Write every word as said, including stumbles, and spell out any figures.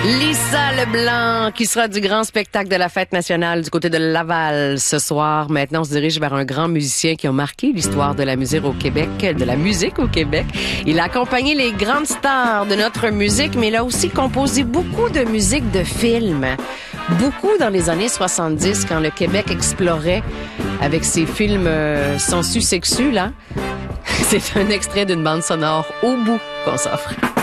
Lisa Leblanc, qui sera du grand spectacle de la Fête nationale du côté de Laval ce soir. Maintenant, on se dirige vers un grand musicien qui a marqué l'histoire de la musique au Québec, de la musique au Québec. Il a accompagné les grandes stars de notre musique, mais il a aussi composé beaucoup de musique de films. Beaucoup dans les années soixante-dix, quand le Québec explorait avec ses films euh, sensu sexu, là. C'est un extrait d'une bande sonore au bout qu'on s'offre.